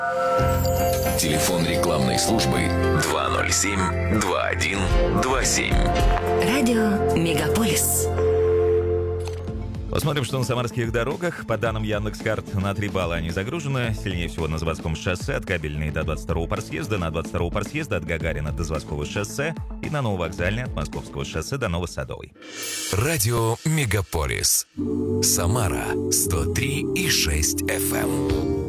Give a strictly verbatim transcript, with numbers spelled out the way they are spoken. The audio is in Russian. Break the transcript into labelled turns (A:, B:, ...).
A: Телефон рекламной службы два ноль семь два один два семь.
B: Радио Мегаполис.
C: Посмотрим, что на самарских дорогах. По данным Яндекс.Карт, на три балла они загружены. Сильнее всего на Заводском шоссе от Кабельной до двадцать второго парсъезда, на двадцать второго парсъезда от Гагарина до Заводского шоссе и на Нововокзальной от Московского шоссе до Новосадовой.
A: Радио Мегаполис. Самара сто три и шесть эф эм.